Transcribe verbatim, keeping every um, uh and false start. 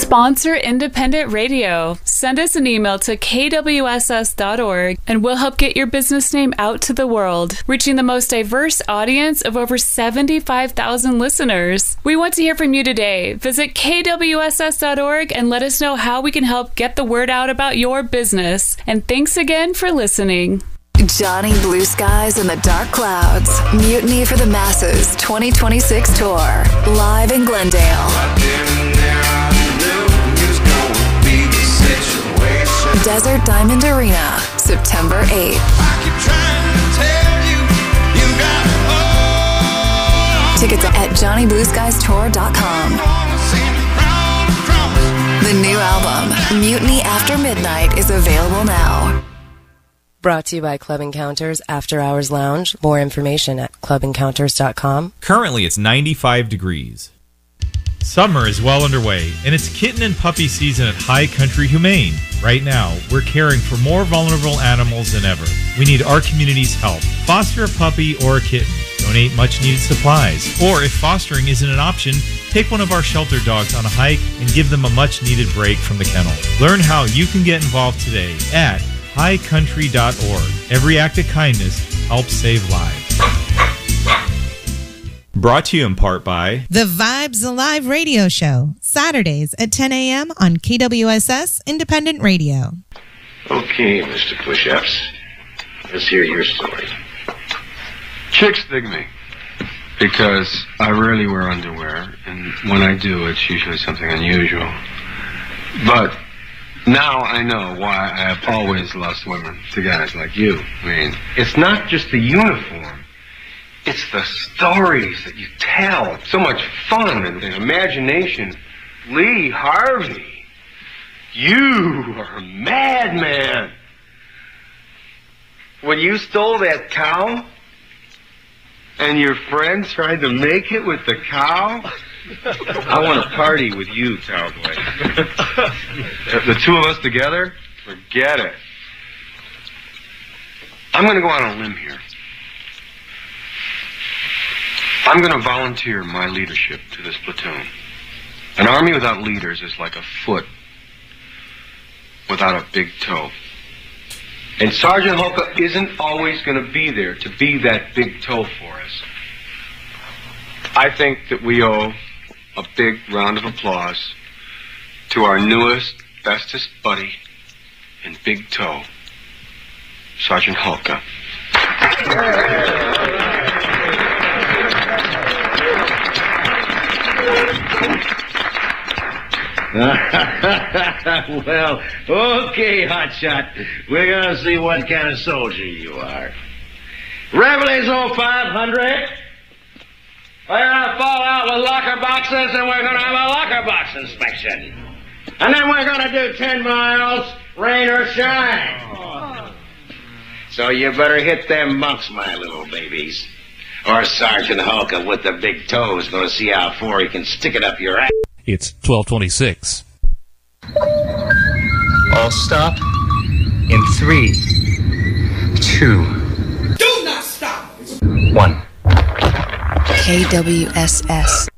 Sponsor independent radio. Send us an email to k w s s dot org and we'll help get your business name out to the world, reaching the most diverse audience of over seventy-five thousand listeners. We want to hear from you today. Visit k w s s dot org and let us know how we can help get the word out about your business. And thanks again for listening. Johnny Blue Skies and the Dark Clouds. Mutiny for the Masses twenty twenty-six tour. Live in Glendale. Desert Diamond Arena, September eighth. Tickets at johnny blue skies tour dot com. The new album, Mutiny After Midnight, is available now. Brought to you by Club Encounters After Hours Lounge. More information at club encounters dot com. Currently, it's ninety-five degrees. Summer is well underway, and it's kitten and puppy season at High Country Humane. Right now, we're caring for more vulnerable animals than ever. We need our community's help. Foster a puppy or a kitten. Donate much-needed supplies. Or if fostering isn't an option, take one of our shelter dogs on a hike and give them a much-needed break from the kennel. Learn how you can get involved today at high country dot org. Every act of kindness helps save lives. Brought to you in part by The Vibes Alive Radio Show, Saturdays at ten a.m. on K W S S Independent Radio. Okay, Mister Push-Ups, let's hear your story. Chicks dig me because I rarely wear underwear, and when I do, it's usually something unusual. But now I know why I have always lost women to guys like you. I mean, It's not just the uniform. It's the stories that you tell. It's so much fun and, and imagination. Lee Harvey, you are a madman. When you stole that cow and your friends tried to make it with the cow, I want to party with you, cowboy. The two of us together, forget it. I'm going to go on a limb here. I'm going to volunteer my leadership to this platoon. An army without leaders is like a foot without a big toe. And Sergeant Hulka isn't always going to be there to be that big toe for us. I think that we owe a big round of applause to our newest, bestest buddy in big toe, Sergeant Hulka. Well, okay, hotshot. We're gonna see what kind of soldier you are. Revelation five hundred. We're gonna fall out with locker boxes, and we're gonna have a locker box inspection. And then we're gonna do ten miles, rain or shine. Oh. So you better hit them bunks, my little babies. Or Sergeant Hulka with the big toe is gonna see how far he can stick it up your ass. It's twelve twenty-six. All stop in three, two, do not stop. one. K W S S